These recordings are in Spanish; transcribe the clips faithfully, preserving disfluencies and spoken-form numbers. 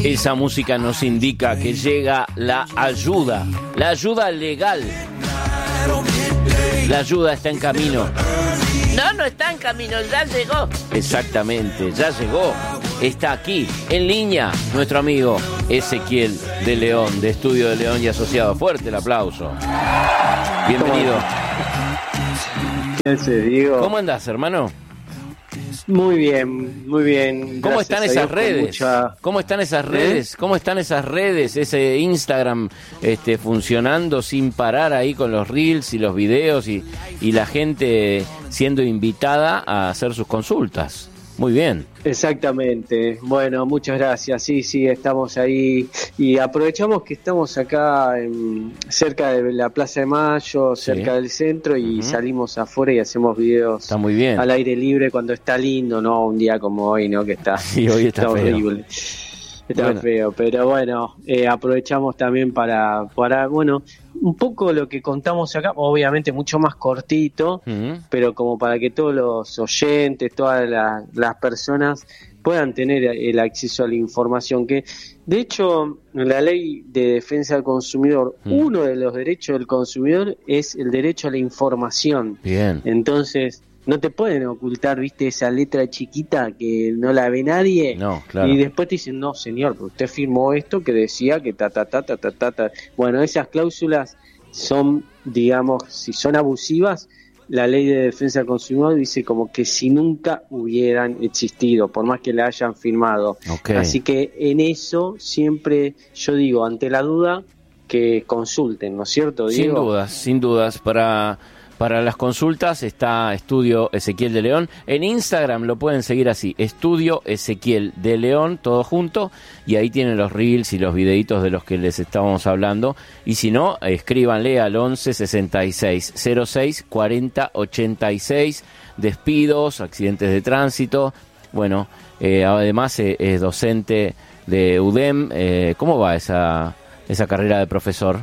Esa música nos indica que llega la ayuda, la ayuda legal. La ayuda está en camino. No, no está en camino, ya llegó. Exactamente, ya llegó. Está aquí, en línea, nuestro amigo Ezequiel de León, de Estudio de León y Asociado. Fuerte el aplauso. Bienvenido. ¿Qué haces, Diego? ¿Cómo andás, hermano? Muy bien, muy bien. ¿Cómo están esas redes? Mucha... ¿Cómo están esas redes? ¿Eh? ¿Cómo están esas redes? Ese Instagram este, funcionando sin parar ahí con los reels y los videos y, y la gente siendo invitada a hacer sus consultas. Muy bien. Exactamente. Bueno, muchas gracias. Sí, sí, estamos ahí y aprovechamos que estamos acá en, cerca de la Plaza de Mayo, sí, cerca del centro y uh-huh. salimos afuera y hacemos videos. Está muy bien. Al aire libre cuando está lindo, no un día como hoy, ¿no? Que está, sí, hoy está, está horrible. Está bueno. feo, pero bueno, eh, aprovechamos también para, para, bueno, un poco lo que contamos acá, obviamente mucho más cortito, uh-huh. pero como para que todos los oyentes, todas la, las personas puedan tener el acceso a la información, que de hecho la ley de defensa del consumidor, uh-huh. uno de los derechos del consumidor es el derecho a la información. Bien. Entonces... no te pueden ocultar, viste, esa letra chiquita que no la ve nadie. No, claro. Y después te dicen, no, señor, pero usted firmó esto que decía que ta, ta, ta, ta, ta, ta, ta. Bueno, esas cláusulas son, digamos, si son abusivas, la ley de defensa del consumidor dice como que si nunca hubieran existido, por más que la hayan firmado. Okay. Así que en eso siempre yo digo, ante la duda, que consulten, ¿no es cierto, Diego? Sin dudas, sin dudas, para... Para las consultas está Estudio Ezequiel de León. En Instagram lo pueden seguir así, Estudio Ezequiel de León, todo junto, y ahí tienen los reels y los videitos de los que les estábamos hablando. Y si no, escríbanle al once sesenta y seis cero seis cuarenta ochenta y seis, despidos, accidentes de tránsito. Bueno, eh, además eh, es docente de U D E M. Eh, ¿Cómo va esa, esa carrera de profesor?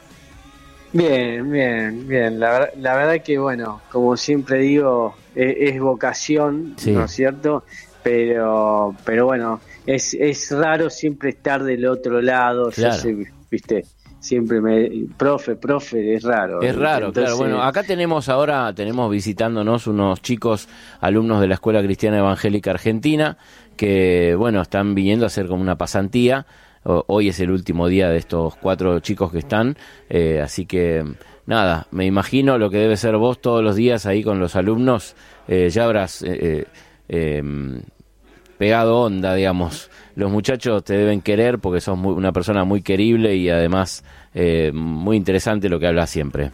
Bien, bien, bien. La, ver, la verdad que, bueno, como siempre digo, es, es vocación, sí. ¿no es cierto? Pero, pero bueno, es, es raro siempre estar del otro lado. Claro. Yo sé, viste, siempre me... Profe, profe, es raro. Es raro, Entonces, claro. Bueno, acá tenemos ahora, tenemos visitándonos unos chicos, alumnos de la Escuela Cristiana Evangélica Argentina, que, bueno, están viniendo a hacer como una pasantía. Hoy es el último día de estos cuatro chicos que están, eh, así que nada, me imagino lo que debe ser vos todos los días ahí con los alumnos, eh, ya habrás eh, eh, pegado onda, digamos. Los muchachos te deben querer porque sos muy, una persona muy querible y además eh, muy interesante lo que hablas siempre.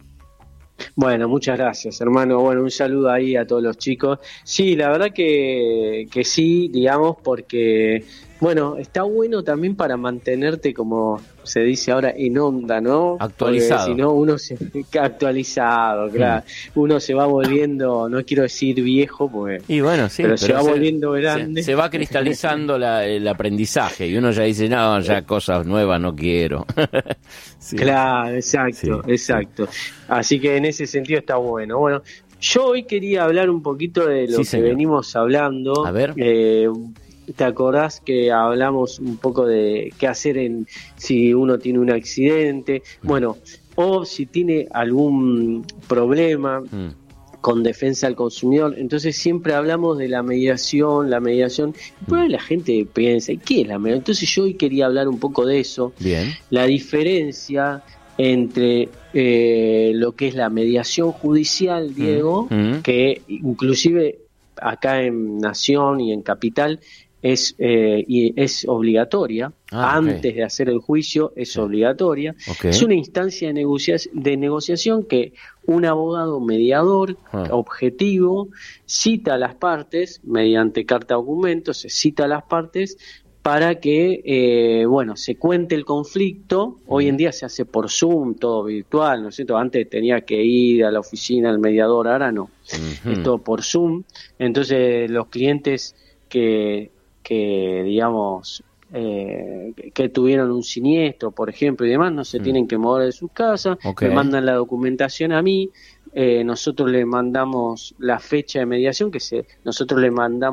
Bueno, muchas gracias, hermano. Bueno, un saludo ahí a todos los chicos. Sí, la verdad que, que sí, digamos, porque... Bueno, está bueno también para mantenerte, como se dice ahora, en onda, ¿no? Actualizado. Porque si no, uno se... Actualizado, claro. Mm. Uno se va volviendo, no quiero decir viejo, porque... Y bueno, sí. Pero, pero se va se, volviendo grande. Se, se va cristalizando la, el aprendizaje y uno ya dice, no, ya cosas nuevas no quiero. Sí. Claro, exacto, sí, exacto. Sí. Así que en ese sentido está bueno. Bueno, yo hoy quería hablar un poquito de lo sí, que señor. venimos hablando. A ver. Eh, ¿Te acordás que hablamos un poco de qué hacer en si uno tiene un accidente? Mm. Bueno, o si tiene algún problema mm. con defensa al consumidor. Entonces siempre hablamos de la mediación, la mediación. Pero mm. la gente piensa, ¿qué es la mediación? Entonces yo hoy quería hablar un poco de eso. Bien. La diferencia entre eh, lo que es la mediación judicial, Diego, mm. que inclusive acá en Nación y en Capital es eh, y es obligatoria, ah, antes okay. de hacer el juicio es sí. obligatoria, okay. es una instancia de, negocia- de negociación que un abogado mediador ah. objetivo cita a las partes, mediante carta documento, se cita a las partes para que, eh, bueno, se cuente el conflicto. Mm. Hoy en día se hace por Zoom, todo virtual, ¿no es cierto? Antes tenía que ir a la oficina del mediador, ahora no, mm-hmm. es todo por Zoom. Entonces los clientes que que digamos eh, que tuvieron un siniestro, por ejemplo, y demás, no se mm. tienen que mover de sus casas, okay. me mandan la documentación a mí, eh, nosotros le mandamos la fecha de mediación, que se, nosotros le mandamos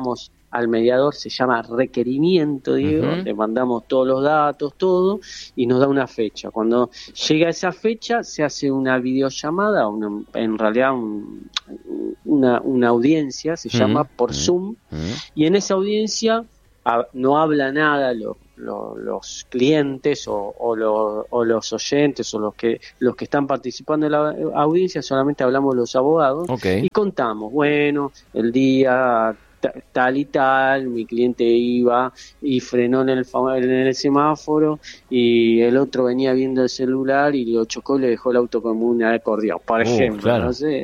al mediador, se llama requerimiento, Diego, uh-huh. le mandamos todos los datos, todo, y nos da una fecha. Cuando llega esa fecha, se hace una videollamada, una, en realidad un, una, una audiencia, se uh-huh. llama por uh-huh. Zoom, uh-huh. y en esa audiencia a, no habla nada lo, lo, los clientes o, o, lo, o los oyentes o los que los que están participando en la audiencia, solamente hablamos los abogados, okay. y contamos, bueno, el día tal y tal, mi cliente iba y frenó en el, en el semáforo y el otro venía viendo el celular y lo chocó y le dejó el auto como un acordeón, por uh, ejemplo, claro. no sé,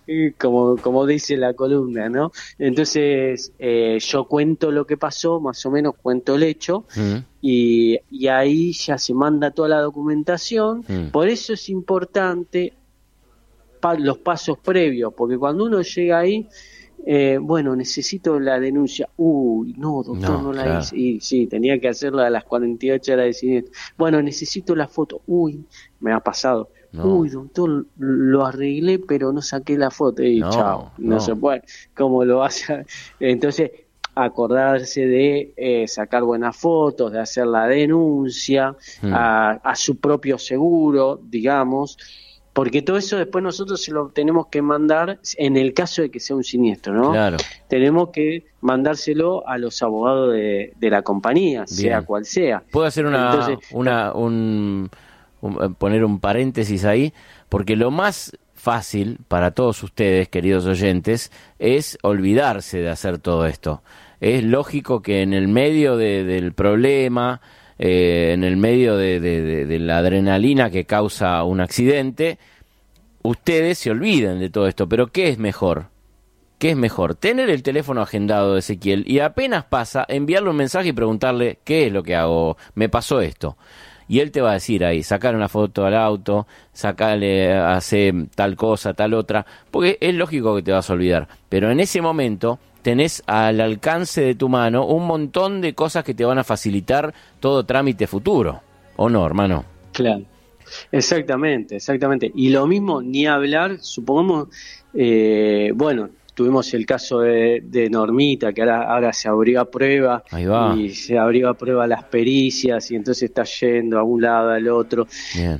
como como dice la columna, ¿no? Entonces eh, yo cuento lo que pasó, más o menos cuento el hecho, mm. y, y ahí ya se manda toda la documentación, mm. por eso es importante pa- los pasos previos, porque cuando uno llega ahí, Eh, bueno, necesito la denuncia. Uy, no, doctor, no, no la claro. hice. Y sí, tenía que hacerla a las cuarenta y ocho horas de siniestro. Bueno, necesito la foto. Uy, me ha pasado. No. Uy, doctor, lo arreglé, pero no saqué la foto. Y no, chao, no. no se puede. ¿Cómo lo vas a...? Entonces, acordarse de eh, sacar buenas fotos, de hacer la denuncia hmm. a, a su propio seguro, digamos. Porque todo eso después nosotros se lo tenemos que mandar en el caso de que sea un siniestro, ¿no? Claro. Tenemos que mandárselo a los abogados de, de la compañía, Bien. sea cual sea. ¿Puedo hacer una, Entonces, una un, un, poner un paréntesis ahí? Porque lo más fácil para todos ustedes, queridos oyentes, es olvidarse de hacer todo esto. Es lógico que en el medio de, del problema... Eh, en el medio de, de, de, de la adrenalina que causa un accidente, ustedes se olviden de todo esto. Pero ¿qué es mejor? ¿Qué es mejor? Tener el teléfono agendado de Ezequiel y apenas pasa, enviarle un mensaje y preguntarle ¿qué es lo que hago? Me pasó esto. Y él te va a decir ahí, sacar una foto al auto, sacarle, hacer tal cosa, tal otra, porque es lógico que te vas a olvidar. Pero en ese momento tenés al alcance de tu mano un montón de cosas que te van a facilitar todo trámite futuro, ¿o no, hermano? Claro, exactamente, exactamente. Y lo mismo, ni hablar, supongamos, eh, bueno, tuvimos el caso de, de Normita, que ahora, ahora se abrió a prueba, Ahí va. y se abrió a prueba las pericias, y entonces está yendo a un lado, al otro.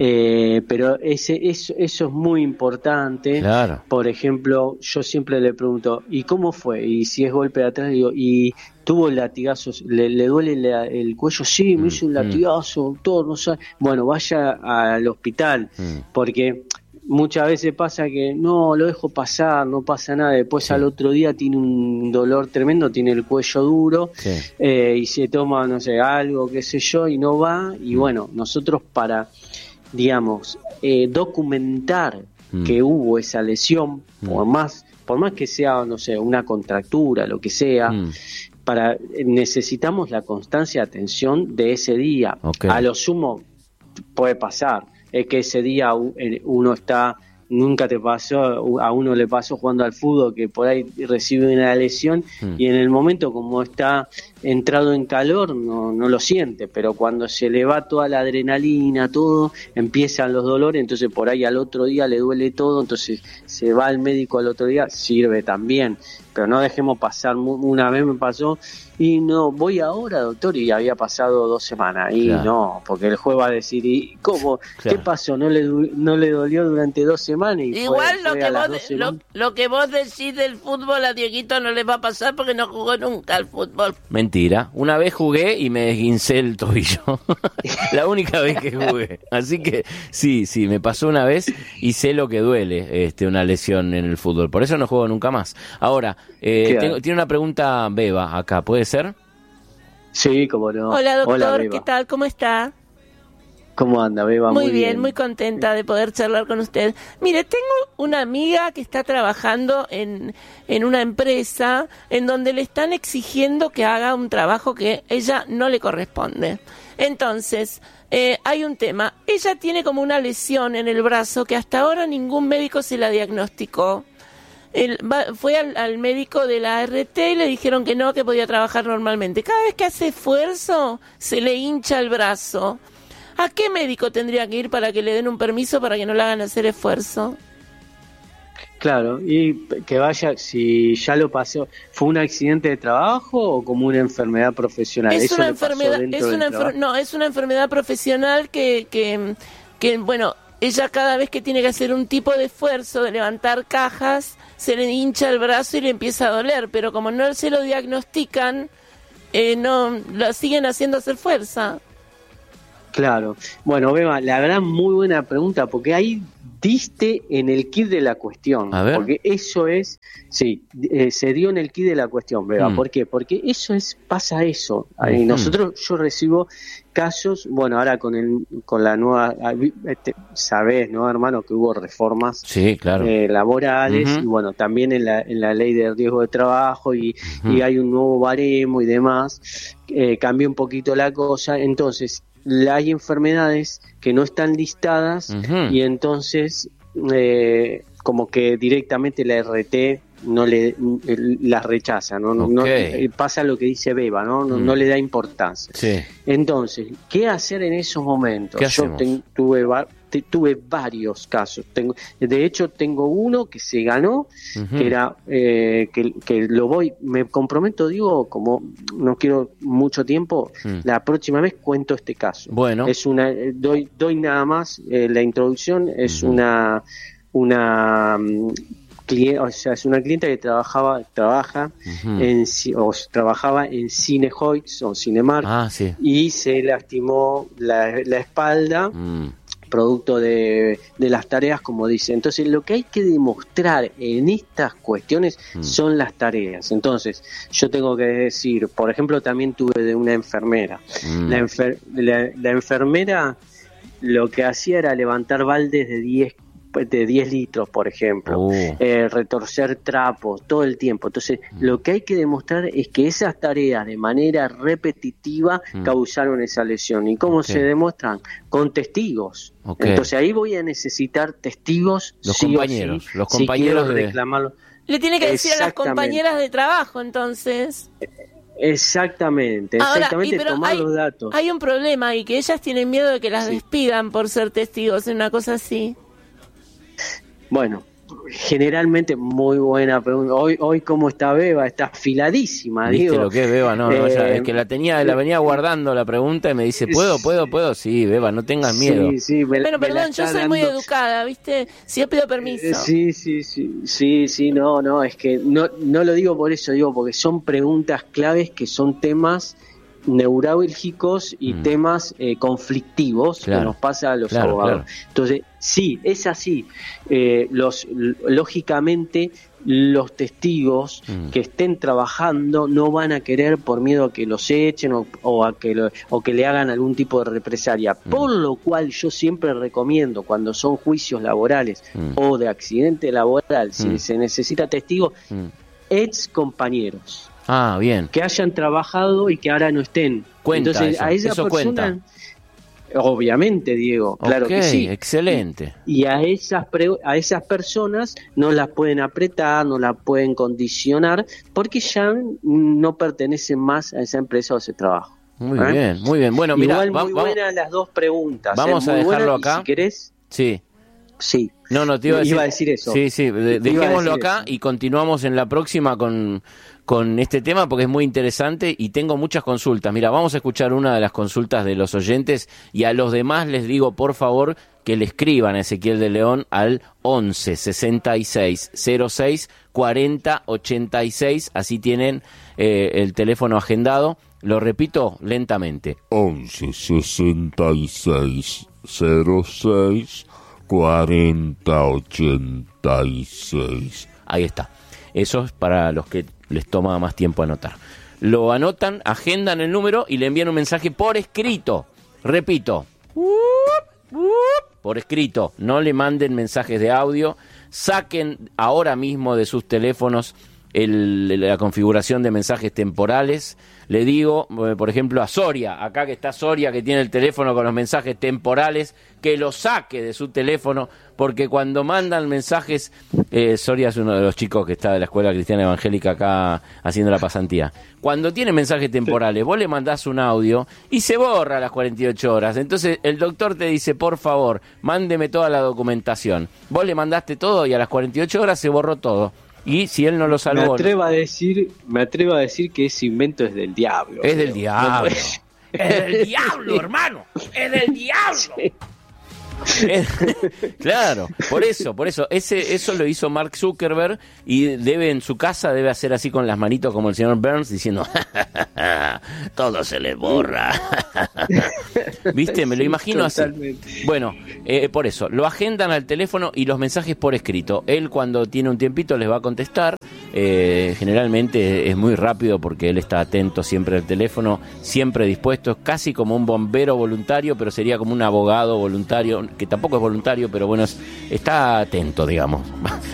Eh, pero ese eso, eso es muy importante. Claro. Por ejemplo, yo siempre le pregunto, ¿y cómo fue? Y si es golpe de atrás, digo, ¿y tuvo latigazos? ¿Le, le duele la, el cuello? Sí, me mm, hizo un latigazo, mm. doctor, no sabe. Bueno, vaya al hospital, mm. porque... Muchas veces pasa que no, lo dejo pasar, no pasa nada, después sí. al otro día tiene un dolor tremendo, tiene el cuello duro, sí. eh, y se toma, no sé, algo, qué sé yo, y no va, y mm. bueno, nosotros para, digamos, eh, documentar mm. que hubo esa lesión, mm. por más, por más que sea, no sé, una contractura, lo que sea, mm. para necesitamos la constancia de atención de ese día. Okay. A lo sumo puede pasar. Es que ese día uno está, nunca te pasó, a uno le pasó jugando al fútbol que por ahí recibe una lesión mm. y en el momento como está entrado en calor no, no lo siente, pero cuando se le va toda la adrenalina, todo, empiezan los dolores, entonces por ahí al otro día le duele todo, entonces se va al médico al otro día, sirve también, pero no dejemos pasar. Una vez me pasó y no, voy ahora, doctor, y había pasado dos semanas, y claro. no, porque el juez va a decir, ¿y cómo? Claro. ¿Qué pasó? ¿No le, no le dolió durante dos semanas? Y Igual fue, lo, fue que vos, lo, lo que vos decís del fútbol a Dieguito no le va a pasar porque no jugó nunca al fútbol. Mentira, una vez jugué y me desguincé el tobillo, la única vez que jugué, así que sí, sí, me pasó una vez y sé lo que duele este, una lesión en el fútbol, por eso no juego nunca más. Ahora, eh, tengo, tiene una pregunta Beba acá, ¿puede ser? Sí, cómo no. Hola, doctor, Hola, ¿qué tal? ¿Cómo está? ¿Cómo anda, Beba? Muy, muy bien, bien, muy contenta de poder charlar con usted. Mire, tengo una amiga que está trabajando en, en una empresa en donde le están exigiendo que haga un trabajo que ella no le corresponde. Entonces, eh, hay un tema. Ella tiene como una lesión en el brazo que hasta ahora ningún médico se la diagnosticó. Él va, fue al, al médico de la A R T y le dijeron que no, que podía trabajar normalmente. Cada vez que hace esfuerzo, se le hincha el brazo. ¿A qué médico tendría que ir para que le den un permiso para que no le hagan hacer esfuerzo? Claro, y que vaya, si ya lo pasó, ¿fue un accidente de trabajo o como una enfermedad profesional? Es ¿Eso una le pasó enfermedad, dentro es del una trabajo? enfer- no, es una enfermedad profesional que, que, que, bueno, ella cada vez que tiene que hacer un tipo de esfuerzo de levantar cajas, se le hincha el brazo y le empieza a doler, pero como no se lo diagnostican, eh, no, lo siguen haciendo hacer fuerza. Claro. Bueno, Beba, la verdad, muy buena pregunta, porque ahí diste en el kit de la cuestión. A ver. Porque eso es, sí, eh, se dio en el kit de la cuestión, Beba. Mm. ¿Por qué? Porque eso es, pasa eso. Uh-huh. Y nosotros, yo recibo casos, bueno, ahora con el, con la nueva, este, sabés, ¿no, hermano? Que hubo reformas sí, claro. eh, laborales, uh-huh. y bueno, también en la, en la ley de riesgo de trabajo, y, uh-huh. y hay un nuevo baremo y demás, eh, cambió un poquito la cosa, entonces hay enfermedades que no están listadas, uh-huh. y entonces eh, como que directamente la R T no le las rechaza, ¿no? Okay. no pasa lo que dice Beba, ¿no? No, mm. no le da importancia. Sí. Entonces, ¿qué hacer en esos momentos? ¿Qué Yo ten, tuve te, tuve varios casos. Tengo, de hecho, tengo uno que se ganó, uh-huh. que era eh, que, que lo voy, me comprometo, digo, como no quiero mucho tiempo, mm. la próxima vez cuento este caso. Bueno. Es una doy doy nada más eh, la introducción, es uh-huh. una una o sea, es una clienta que trabajaba, trabaja uh-huh. en o trabajaba en Cinehoids o Cinemark, ah, sí. y se lastimó la, la espalda, mm. producto de, de las tareas, como dice. Entonces, lo que hay que demostrar en estas cuestiones mm. son las tareas. Entonces, yo tengo que decir, por ejemplo, también tuve de una enfermera. Mm. La, enfer- la, la enfermera lo que hacía era levantar baldes de diez de diez litros, por ejemplo, uh. eh, retorcer trapos todo el tiempo. Entonces, mm. lo que hay que demostrar es que esas tareas de manera repetitiva mm. causaron esa lesión. ¿Y cómo okay. se demuestran? Con testigos. Okay. Entonces, ahí voy a necesitar testigos, los sí compañeros, o sí, los compañeros si de... reclamarlo. Le tiene que decir a las compañeras de trabajo, entonces. Exactamente, Ahora, exactamente, y, tomar hay, los datos. Hay un problema y que ellas tienen miedo de que las sí. despidan por ser testigos en una cosa así. Bueno, generalmente muy buena pregunta. Hoy, hoy cómo está Beba, está afiladísima. ¿Viste digo. lo que es Beba? No, no, eh, ya, es que la tenía, la venía guardando la pregunta y me dice, ¿puedo, puedo, puedo? Sí, Beba, no tengas miedo. Sí, sí, me, bueno, me perdón, yo soy dando. muy educada, ¿viste? Si yo pido permiso. Eh, sí, sí, sí, sí, sí, no, no, es que no, no lo digo por eso, digo porque son preguntas claves que son temas neurálgicos y mm. temas eh, conflictivos claro. que nos pasa a los claro, abogados. Claro. Entonces, sí, es así. Eh, los, lógicamente, los testigos mm. que estén trabajando no van a querer por miedo a que los echen o, o a que lo, o que le hagan algún tipo de represalia. Mm. Por lo cual yo siempre recomiendo cuando son juicios laborales mm. o de accidente laboral, si mm. se necesita testigos, mm. ex compañeros. Ah, bien. Que hayan trabajado y que ahora no estén. Cuenta Entonces, eso, a esa eso persona, cuenta. Obviamente, Diego, claro okay, que sí. Excelente. Y, y a esas pre, a esas personas no las pueden apretar, no las pueden condicionar, porque ya no pertenecen más a esa empresa o a ese trabajo. Muy ¿eh? bien, muy bien. Bueno, mira, igual muy vamos, buenas las dos preguntas. Vamos ¿eh? a dejarlo acá. Si querés, sí. Sí. No, no, te iba a decir, iba a decir eso. Sí, sí, de, dejémoslo decir acá eso. Y continuamos en la próxima con, con este tema porque es muy interesante y tengo muchas consultas. Mira, vamos a escuchar una de las consultas de los oyentes y a los demás les digo, por favor, que le escriban a Ezequiel de León al once sesenta y seis cero seis cuarenta ochenta y seis, así tienen eh, el teléfono agendado. Lo repito lentamente. once sesenta y seis cero seis cuarenta ochenta y seis. Ahí está. Eso es para los que les toma más tiempo anotar. Lo anotan, agendan el número y le envían un mensaje por escrito. Repito. Por escrito. No le manden mensajes de audio. Saquen ahora mismo de sus teléfonos el, la configuración de mensajes temporales. Le digo, por ejemplo, a Soria, acá que está Soria, que tiene el teléfono con los mensajes temporales, que lo saque de su teléfono, porque cuando mandan mensajes, eh, Soria es uno de los chicos que está de la Escuela Cristiana Evangélica acá haciendo la pasantía. Cuando tiene mensajes temporales, vos le mandás un audio y se borra a las cuarenta y ocho horas. Entonces el doctor te dice, por favor, mándeme toda la documentación. Vos le mandaste todo y a las cuarenta y ocho horas se borró todo. Y si él no lo salvó... Me atrevo a decir, me atrevo a decir que ese invento es del diablo. Es del diablo. No, es del diablo, hermano. Es del diablo. Sí. Claro, por eso, por eso, ese, eso lo hizo Mark Zuckerberg y debe en su casa debe hacer así con las manitos como el señor Burns diciendo todo se le borra. ¿Viste? Me lo imagino así. Bueno, eh, por eso, lo agendan al teléfono y los mensajes por escrito. Él cuando tiene un tiempito les va a contestar. Eh, generalmente es muy rápido porque él está atento siempre al teléfono, siempre dispuesto, casi como un bombero voluntario, pero sería como un abogado voluntario, que tampoco es voluntario, pero bueno, es, está atento, digamos.